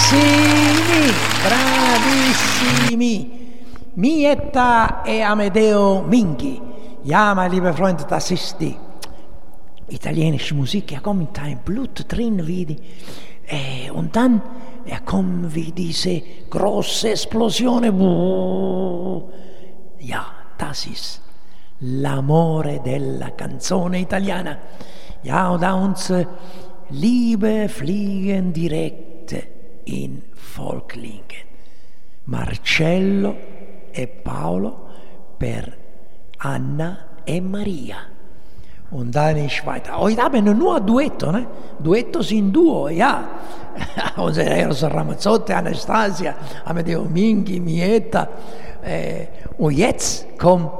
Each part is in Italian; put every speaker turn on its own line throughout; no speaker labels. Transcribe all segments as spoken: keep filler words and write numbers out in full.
Bravissimi, bravissimi. Mietta e Amedeo Minghi. Ja, meine liebe Freunde, das ist die italienische Musik. Er kommt mit einem Blut drin, wie die, äh, und dann er kommt wie diese große Explosion. Ja, das ist l'amore della canzone italiana. Ja, und da unsere Liebe fliegen direkt in Volklingen. Marcello e Paolo per Anna e Maria. Und dann ist weiter. Heute haben wir nur Duetto, ne? Duetto sind Duo, ja. José Eros Ramazzotti, Anastasia, Amedeo Minghi, Mietta. Eh, und jetzt kommt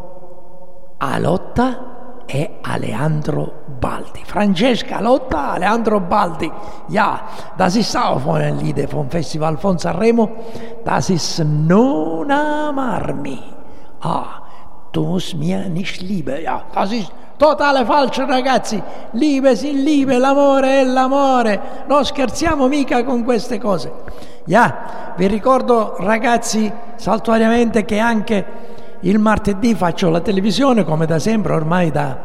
Alotta e Alejandro Baldi. Francesca Alotta, Alejandro Baldi. Ja, das ist auch von einem Lied vom Festival von Sanremo. Das ist Non amarmi. Ah, du musst mir nicht lieben. Ja, das ist totale falso, ragazzi. Liebe sì, liebe, l'amore è l'amore. Non scherziamo mica con queste cose. Ja, vi ricordo, ragazzi, saltuariamente che anche il martedì faccio la televisione, come da sempre, ormai da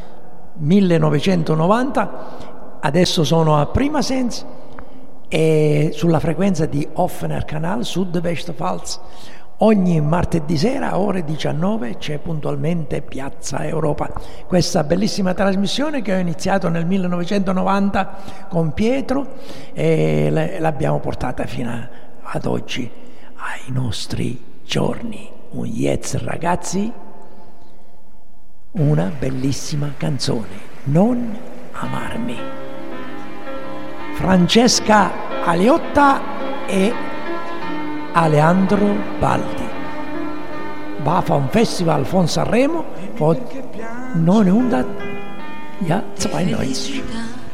millenovecentonovanta. Adesso sono a Pirmasens e sulla frequenza di Offener Kanal Sud-Westpfalz. Ogni martedì sera a ore diciannove c'è puntualmente Piazza Europa, questa bellissima trasmissione che ho iniziato nel millenovecentonovanta con Pietro e l'abbiamo portata fino ad oggi, ai nostri giorni. Un yes, ragazzi, una bellissima canzone, Non amarmi. Francesca Alotta e Alejandro Baldi. Va vom Festival von Sanremo von neunzehnhundertzweiundneunzig.